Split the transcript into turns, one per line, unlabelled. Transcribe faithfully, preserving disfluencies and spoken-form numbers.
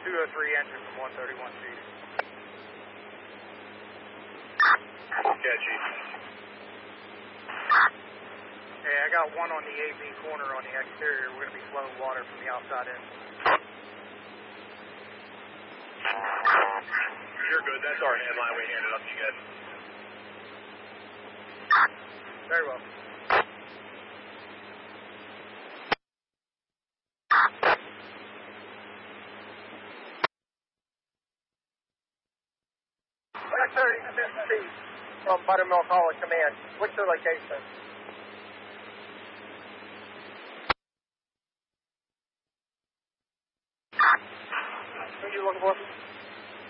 two oh three entering from one thirty-one feet.
Catchy.
Hey, I got one on the A B corner on the exterior. We're going to be flowing water from the outside in.
You're good. That's our hand line. We handed up to you guys.
Very well. thirty-six feet from Buttermilk Hall at Command. What's your location? Who are you looking for?